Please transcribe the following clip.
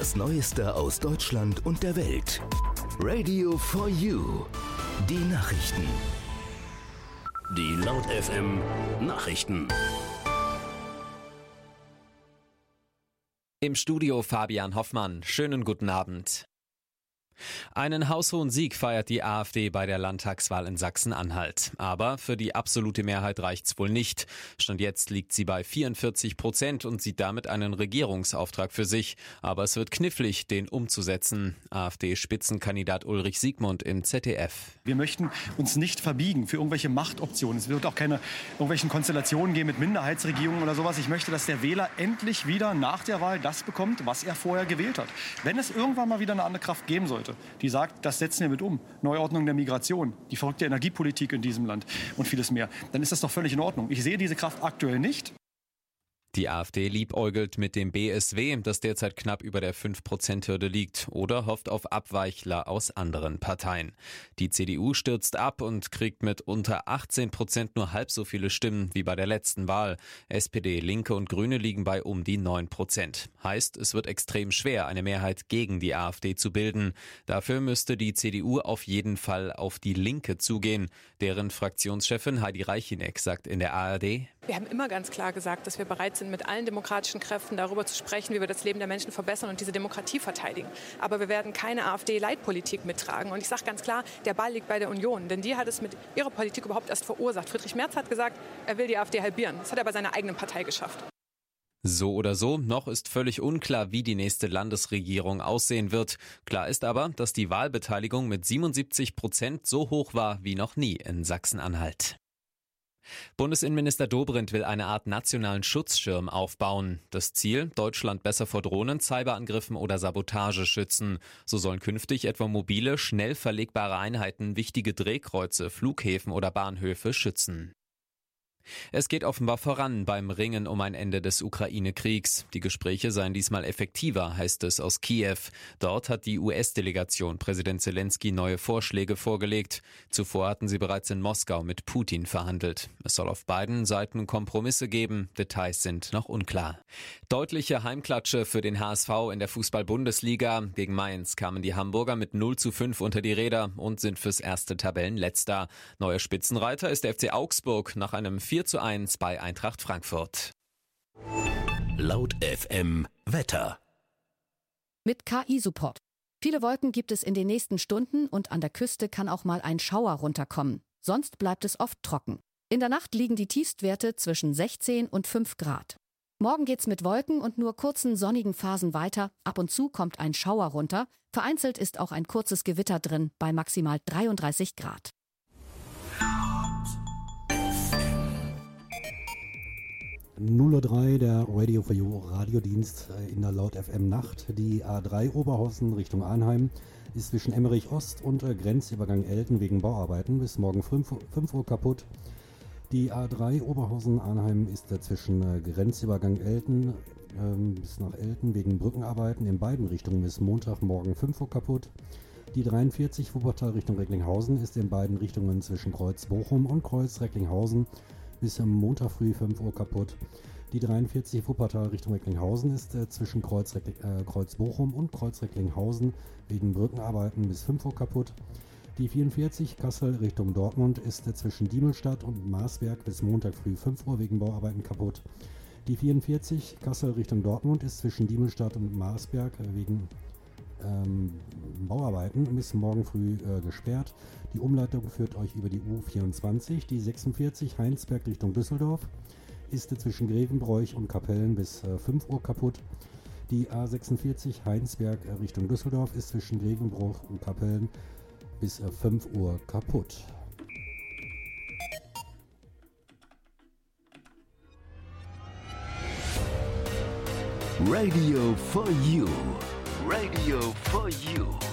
Das Neueste aus Deutschland und der Welt. Radio for You. Die Nachrichten. Die Laut FM Nachrichten. Im Studio Fabian Hoffmann. Schönen guten Abend. Einen haushohen Sieg feiert die AfD bei der Landtagswahl in Sachsen-Anhalt. Aber für die absolute Mehrheit reicht's wohl nicht. Stand jetzt liegt sie bei 44% und sieht damit einen Regierungsauftrag für sich. Aber es wird knifflig, den umzusetzen. AfD-Spitzenkandidat Ulrich Siegmund im ZDF. Wir möchten uns nicht verbiegen für irgendwelche Machtoptionen. Es wird auch keine irgendwelchen Konstellationen geben mit Minderheitsregierungen oder sowas. Ich möchte, dass der Wähler endlich wieder nach der Wahl das bekommt, was er vorher gewählt hat. Wenn es irgendwann mal wieder eine andere Kraft geben sollte, die sagt, das setzen wir mit um. Neuordnung der Migration, die verrückte Energiepolitik in diesem Land und vieles mehr. Dann ist das doch völlig in Ordnung. Ich sehe diese Kraft aktuell nicht. Die AfD liebäugelt mit dem BSW, das derzeit knapp über der 5%-Hürde liegt, oder hofft auf Abweichler aus anderen Parteien. Die CDU stürzt ab und kriegt mit unter 18% nur halb so viele Stimmen wie bei der letzten Wahl. SPD, Linke und Grüne liegen bei um die 9%. Heißt, es wird extrem schwer, eine Mehrheit gegen die AfD zu bilden. Dafür müsste die CDU auf jeden Fall auf die Linke zugehen. Deren Fraktionschefin Heidi Reicheneck sagt in der ARD: Wir haben immer ganz klar gesagt, dass wir bereit sind, mit allen demokratischen Kräften darüber zu sprechen, wie wir das Leben der Menschen verbessern und diese Demokratie verteidigen. Aber wir werden keine AfD-Leitpolitik mittragen. Und ich sage ganz klar, der Ball liegt bei der Union. Denn die hat es mit ihrer Politik überhaupt erst verursacht. Friedrich Merz hat gesagt, er will die AfD halbieren. Das hat er bei seiner eigenen Partei geschafft. So oder so, noch ist völlig unklar, wie die nächste Landesregierung aussehen wird. Klar ist aber, dass die Wahlbeteiligung mit 77% so hoch war wie noch nie in Sachsen-Anhalt. Bundesinnenminister Dobrindt will eine Art nationalen Schutzschirm aufbauen. Das Ziel: Deutschland besser vor Drohnen, Cyberangriffen oder Sabotage schützen. So sollen künftig etwa mobile, schnell verlegbare Einheiten wichtige Drehkreuze, Flughäfen oder Bahnhöfe schützen. Es geht offenbar voran beim Ringen um ein Ende des Ukraine-Kriegs. Die Gespräche seien diesmal effektiver, heißt es aus Kiew. Dort hat die US-Delegation Präsident Zelensky neue Vorschläge vorgelegt. Zuvor hatten sie bereits in Moskau mit Putin verhandelt. Es soll auf beiden Seiten Kompromisse geben. Details sind noch unklar. Deutliche Heimklatsche für den HSV in der Fußball-Bundesliga. Gegen Mainz kamen die Hamburger mit 0:5 unter die Räder und sind fürs erste Tabellenletzter. Neuer Spitzenreiter ist der FC Augsburg nach einem 4:1 bei Eintracht Frankfurt. Laut FM Wetter. Mit KI-Support. Viele Wolken gibt es in den nächsten Stunden und an der Küste kann auch mal ein Schauer runterkommen. Sonst bleibt es oft trocken. In der Nacht liegen die Tiefstwerte zwischen 16 und 5 Grad. Morgen geht's mit Wolken und nur kurzen sonnigen Phasen weiter. Ab und zu kommt ein Schauer runter. Vereinzelt ist auch ein kurzes Gewitter drin bei maximal 33 Grad. 0:03 der Radio for You Radiodienst in der Laut FM Nacht. Die A3 Oberhausen Richtung Arnheim ist zwischen Emmerich Ost und Grenzübergang Elten wegen Bauarbeiten bis morgen 5 Uhr kaputt. Die A3 Oberhausen Arnheim ist zwischen Grenzübergang Elten bis nach Elten wegen Brückenarbeiten in beiden Richtungen bis Montagmorgen 5 Uhr kaputt. Die 43 Wuppertal Richtung Recklinghausen ist in beiden Richtungen zwischen Kreuz Bochum und Kreuz Recklinghausen bis am Montag früh 5 Uhr kaputt. Die 43 Wuppertal Richtung Recklinghausen ist zwischen Kreuz Bochum und Kreuz Recklinghausen wegen Brückenarbeiten bis 5 Uhr kaputt. Die 44 Kassel Richtung Dortmund ist zwischen Diemelstadt und Marsberg bis Montag früh 5 Uhr wegen Bauarbeiten kaputt. Die 44 Kassel Richtung Dortmund ist zwischen Diemelstadt und Marsberg wegen Bauarbeiten bis morgen früh gesperrt. Die Umleitung führt euch über die U24. Die 46 Heinsberg Richtung Düsseldorf ist zwischen Grevenbroich und Kapellen bis 5 Uhr kaputt. Die A46 Heinsberg Richtung Düsseldorf ist zwischen Grevenbroich und Kapellen bis 5 Uhr kaputt. Radio for You. Radio for You.